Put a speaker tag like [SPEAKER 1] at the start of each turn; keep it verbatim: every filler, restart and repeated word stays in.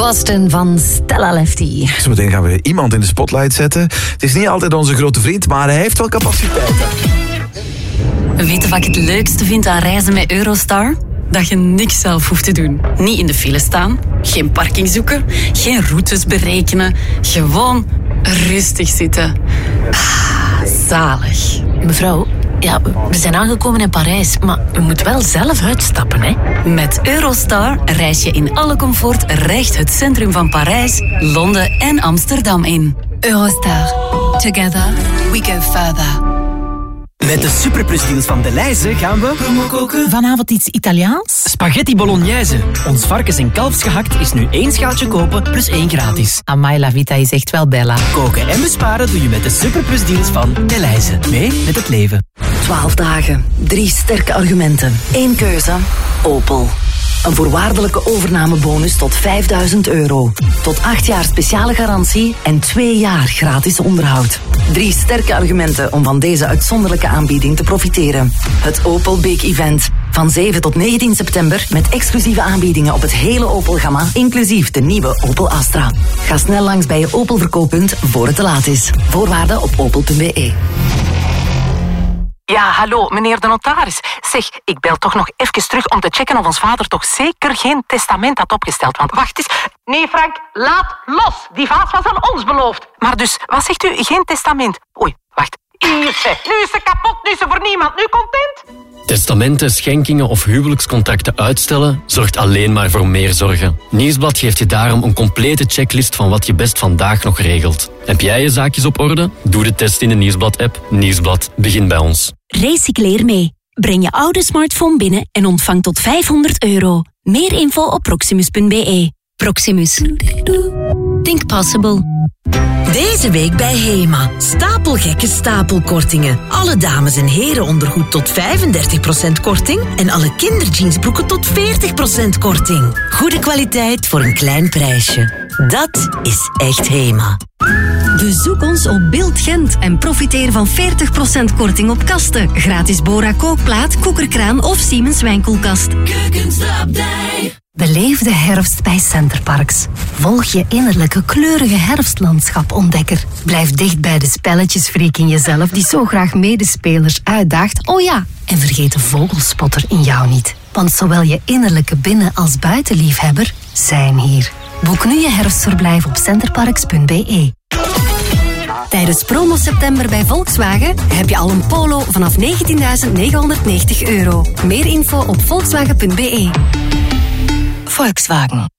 [SPEAKER 1] Boston van Stella Lefty.
[SPEAKER 2] Zometeen gaan we iemand in de spotlight zetten. Het is niet altijd onze grote vriend, maar hij heeft wel capaciteiten.
[SPEAKER 1] Weet je wat ik het leukste vind aan reizen met Eurostar? Dat je niks zelf hoeft te doen. Niet in de file staan, geen parking zoeken, geen routes berekenen. Gewoon rustig zitten. Ah, zalig.
[SPEAKER 3] Mevrouw, ja, we zijn aangekomen in Parijs, maar u moet wel zelf uitstappen, hè?
[SPEAKER 1] Met Eurostar reis je in alle comfort recht het centrum van Parijs, Londen en Amsterdam in. Eurostar. Together we go further.
[SPEAKER 4] Met de superplusdeals van Delhaize gaan we promo koken.
[SPEAKER 3] Vanavond iets Italiaans?
[SPEAKER 4] Spaghetti bolognese. Ons varkens- en kalfsgehakt is nu één schaaltje kopen plus één gratis.
[SPEAKER 3] Amai, la vita is echt wel bella.
[SPEAKER 4] Koken en besparen doe je met de superplusdeals van Delhaize. Mee met het leven.
[SPEAKER 5] twaalf dagen, drie sterke argumenten. Eén keuze, Opel. Een voorwaardelijke overnamebonus tot vijfduizend euro. Tot acht jaar speciale garantie en twee jaar gratis onderhoud. Drie sterke argumenten om van deze uitzonderlijke aanbieding te profiteren. Het Opel Big Event. Van zeven tot negentien september met exclusieve aanbiedingen op het hele Opel-gamma, inclusief de nieuwe Opel Astra. Ga snel langs bij je Opel verkooppunt voor het te laat is. Voorwaarden op opel punt b e.
[SPEAKER 6] Ja, hallo, meneer de notaris. Zeg, ik bel toch nog even terug om te checken of ons vader toch zeker geen testament had opgesteld. Want wacht eens. Nee, Frank, laat los. Die vaas was aan ons beloofd. Maar dus, wat zegt u? Geen testament? Oei, wacht. Hier, ze. Nu is ze kapot, nu is ze voor niemand. Nu content?
[SPEAKER 7] Testamenten, schenkingen of huwelijkscontracten uitstellen zorgt alleen maar voor meer zorgen. Nieuwsblad geeft je daarom een complete checklist van wat je best vandaag nog regelt. Heb jij je zaakjes op orde? Doe de test in de Nieuwsblad-app. Nieuwsblad, begin bij ons.
[SPEAKER 8] Recycleer mee. Breng je oude smartphone binnen en ontvang tot vijfhonderd euro. Meer info op proximus punt b e. Proximus. Think possible.
[SPEAKER 9] Deze week bij Hema. Stapelgekke stapelkortingen. Alle dames en heren ondergoed tot vijfendertig procent korting en alle kinderjeansbroeken tot veertig procent korting. Goede kwaliteit voor een klein prijsje. Dat is echt Hema.
[SPEAKER 8] Bezoek ons op Beeld Gent en profiteer van veertig procent korting op kasten. Gratis Bora kookplaat, koekerkraan of Siemens wijnkoelkast.
[SPEAKER 9] Keukenstapdij.
[SPEAKER 10] Beleef de herfst bij Centerparks. Volg je innerlijke kleurige herfstlandschap-ontdekker. Blijf dicht bij de spelletjesfreak in jezelf die zo graag medespelers uitdaagt. Oh ja, en vergeet de vogelspotter in jou niet. Want zowel je innerlijke binnen- als buitenliefhebber zijn hier. Boek nu je herfstverblijf op centerparks punt b e.
[SPEAKER 8] Tijdens promo september bij Volkswagen heb je al een Polo vanaf negentienduizend negenhonderdnegentig euro. Meer info op volkswagen punt b e.
[SPEAKER 10] Volkswagen.